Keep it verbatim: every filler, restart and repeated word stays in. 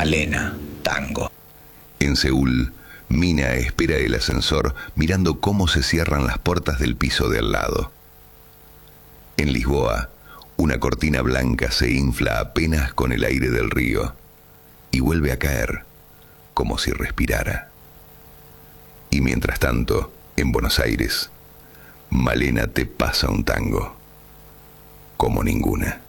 Malena, tango. En Seúl, Mina espera el ascensor mirando cómo se cierran las puertas del piso de al lado. En Lisboa, una cortina blanca se infla apenas con el aire del río y vuelve a caer, como si respirara. Y mientras tanto, en Buenos Aires, Malena te pasa un tango como ninguna.